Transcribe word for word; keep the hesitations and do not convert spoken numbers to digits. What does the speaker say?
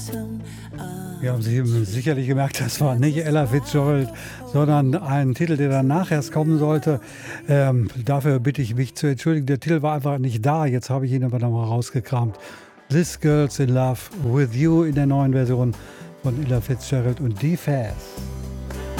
Wir haben Sie sicherlich gemerkt, das war nicht Ella Fitzgerald, sondern ein Titel, der danach erst kommen sollte. Ähm, dafür bitte ich mich zu entschuldigen. Der Titel war einfach nicht da. Jetzt habe ich ihn aber nochmal rausgekramt. This Girl's in Love with You in der neuen Version von Ella Fitzgerald und D-Fast.